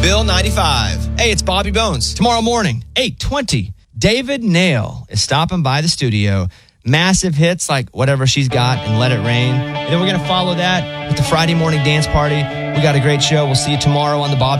Bill 95. Hey, it's Bobby Bones. Tomorrow morning, 8:20, David Nail is stopping by the studio. Massive hits like Whatever She's Got and Let It Rain. And then we're going to follow that with the Friday morning dance party. We got a great show. We'll see you tomorrow on the Bobby